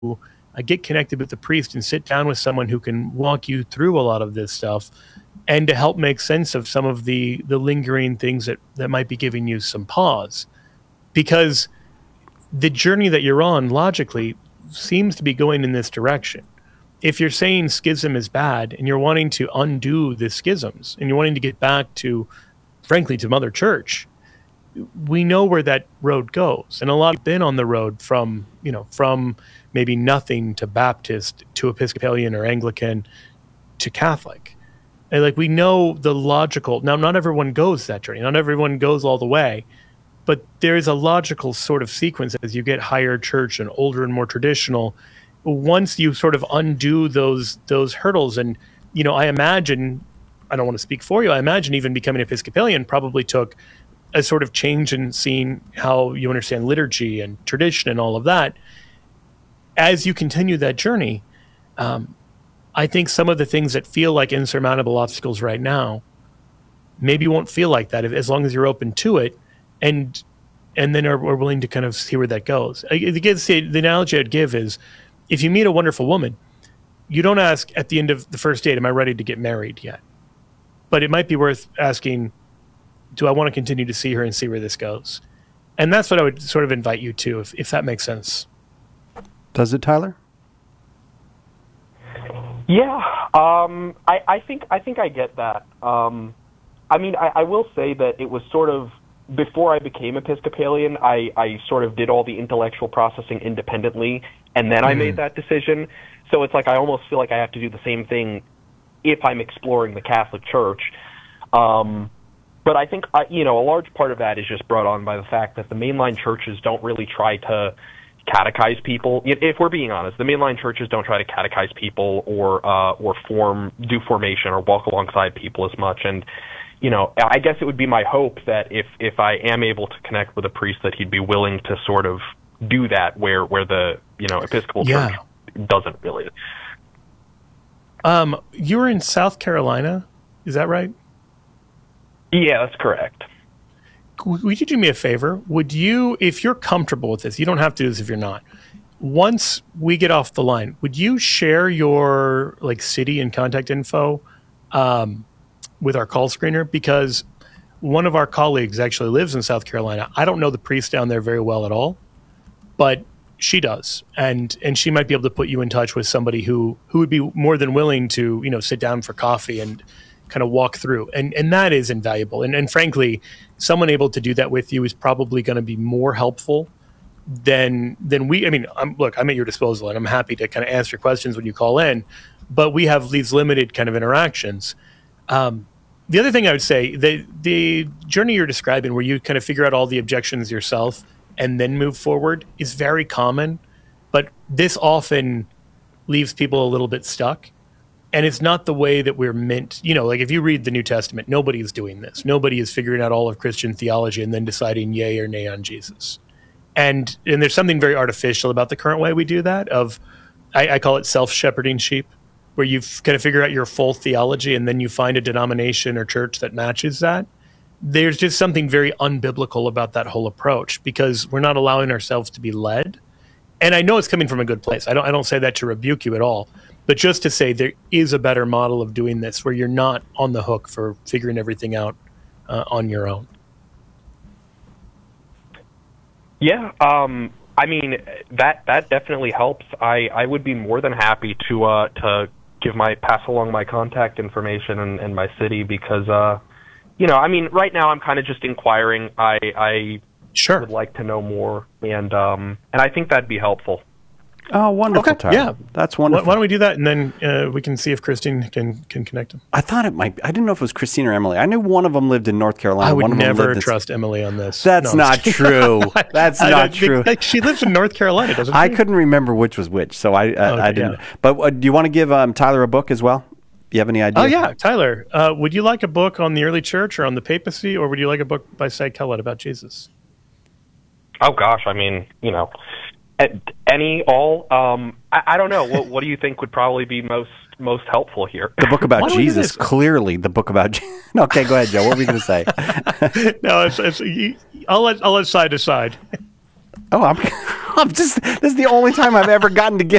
get connected with the priest and sit down with someone who can walk you through a lot of this stuff and to help make sense of some of the lingering things that might be giving you some pause. Because the journey that you're on logically seems to be going in this direction. If you're saying schism is bad and you're wanting to undo the schisms and you're wanting to get back to, frankly, to Mother Church, we know where that road goes. And a lot have been on the road from maybe nothing to Baptist to Episcopalian or Anglican to Catholic. And like, we know the logical, now not everyone goes that journey. Not everyone goes all the way, but there is a logical sort of sequence as you get higher church and older and more traditional. Once you sort of undo those hurdles, and I imagine, I don't want to speak for you, I imagine even becoming Episcopalian probably took a sort of change in seeing how you understand liturgy and tradition and all of that. As you continue that journey, I think some of the things that feel like insurmountable obstacles right now maybe won't feel like that as long as you're open to it, and then are willing to kind of see where that goes. The analogy I'd give is, if you meet a wonderful woman, you don't ask at the end of the first date, am I ready to get married yet? But it might be worth asking, do I want to continue to see her and see where this goes? And that's what I would sort of invite you to, if that makes sense. Does it, Tyler? Yeah, I think I get that. I mean, I will say that it was sort of, before I became Episcopalian, I sort of did all the intellectual processing independently, and then I made that decision. So it's like I almost feel like I have to do the same thing if I'm exploring the Catholic Church. But I think, a large part of that is just brought on by the fact that the mainline churches don't really try to catechize people. If we're being honest, the mainline churches don't try to catechize people or do formation or walk alongside people as much. And I guess it would be my hope that if I am able to connect with a priest, that he'd be willing to sort of do that where the Episcopal Church doesn't really. You were in South Carolina, is that right? Yeah, that's correct. Would you do me a favor? Would you, if you're comfortable with this, you don't have to do this if you're not. Once we get off the line, would you share your city and contact info with our call screener? Because one of our colleagues actually lives in South Carolina. I don't know the priest down there very well at all, but she does, and she might be able to put you in touch with somebody who would be more than willing to sit down for coffee and kind of walk through, and that is invaluable. And frankly, someone able to do that with you is probably going to be more helpful than we. I mean, I'm at your disposal, and I'm happy to kind of answer questions when you call in, but we have these limited kind of interactions. The other thing I would say, the journey you're describing, where you kind of figure out all the objections yourself and then move forward, is very common, but this often leaves people a little bit stuck. And it's not the way that we're meant, if you read the New Testament, nobody is doing this. Nobody is figuring out all of Christian theology and then deciding yay or nay on Jesus. And there's something very artificial about the current way we do that, I call it self-shepherding sheep, where you kind of figure out your full theology and then you find a denomination or church that matches that. There's just something very unbiblical about that whole approach, because we're not allowing ourselves to be led. And I know it's coming from a good place. I don't say that to rebuke you at all, but just to say there is a better model of doing this where you're not on the hook for figuring everything out on your own. Yeah, I mean, that definitely helps. I would be more than happy to pass along my contact information and my city, because I mean, right now I'm kind of just inquiring. I sure would like to know more, and I think that'd be helpful. Oh, wonderful, Tyler. Yeah, that's wonderful. Why don't we do that, and then we can see if Christine can connect them. I thought it might. I didn't know if it was Christine or Emily. I knew one of them lived in North Carolina. I would one of never them lived trust Emily on this. That's not true. That's not true. She lives in North Carolina, doesn't she? I couldn't remember which was which, so I didn't. Yeah. But do you want to give Tyler a book as well? Do you have any idea? Oh, yeah. Tyler, would you like a book on the early church or on the papacy, or would you like a book by Cy Kellett about Jesus? Oh, gosh. I mean, I don't know. What do you think would probably be most helpful here? The book about Jesus, clearly the book about Jesus. Okay, go ahead, Joe. What were you going to say? No, I'll let Cy decide. Oh, I'm just. This is the only time I've ever gotten to give